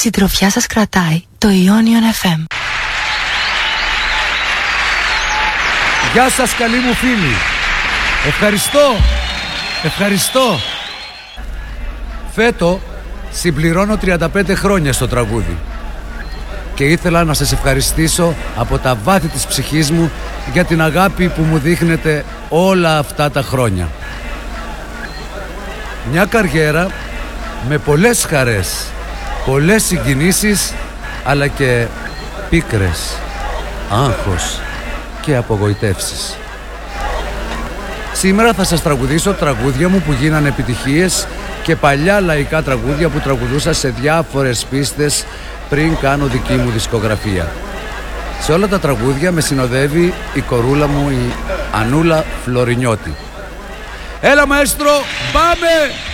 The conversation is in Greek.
Συντροφιά σας κρατάει το Ionion FM. Γεια σας καλοί μου φίλοι. Ευχαριστώ. Φέτο συμπληρώνω 35 χρόνια στο τραγούδι και ήθελα να σας ευχαριστήσω από τα βάθη της ψυχής μου για την αγάπη που μου δείχνετε όλα αυτά τα χρόνια. Μια καριέρα με πολλές χαρές, πολλές συγκινήσεις, αλλά και πίκρες, άγχος και απογοητεύσεις. Σήμερα θα σας τραγουδήσω τραγούδια μου που γίνανε επιτυχίες και παλιά λαϊκά τραγούδια που τραγουδούσα σε διάφορες πίστες πριν κάνω δική μου δισκογραφία. Σε όλα τα τραγούδια με συνοδεύει η κορούλα μου, η Ανούλα Φλωρινιώτη. Έλα μαέστρο, πάμε!